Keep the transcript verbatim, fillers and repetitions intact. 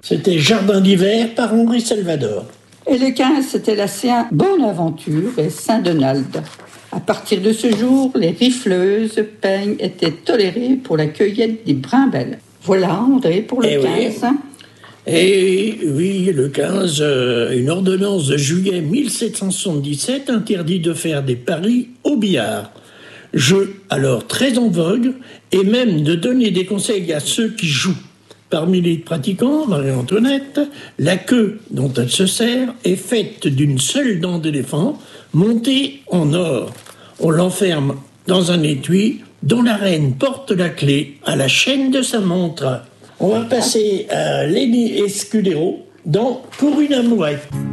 C'était Jardin d'hiver par Henri Salvador. Et le quinze, c'était la Saint Bonaventure et Saint-Donald. À partir de ce jour, les rifleuses peignes étaient tolérées pour la cueillette des brimelles. Voilà, André, pour le Eh quinze. Oui. Et oui, le quinze, euh, une ordonnance de juillet mille sept cent soixante-dix-sept interdit de faire des paris au billard. Jeu alors très en vogue, et même de donner des conseils à ceux qui jouent. Parmi les pratiquants, Marie-Antoinette, la queue dont elle se sert est faite d'une seule dent d'éléphant montée en or. On l'enferme dans un étui dont la reine porte la clé à la chaîne de sa montre. On va passer à Lenny Escudero dans Pour une amourette.